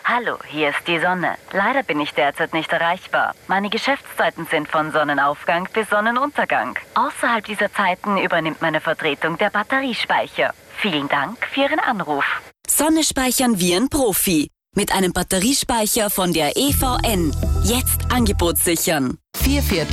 Hallo, hier ist die Sonne. Leider bin ich derzeit nicht erreichbar. Meine Geschäftszeiten sind von Sonnenaufgang bis Sonnenuntergang. Außerhalb dieser Zeiten übernimmt meine Vertretung der Batteriespeicher. Vielen Dank für Ihren Anruf. Sonne speichern wie ein Profi. Mit einem Batteriespeicher von der EVN. Jetzt Angebot sichern. 4 Fiat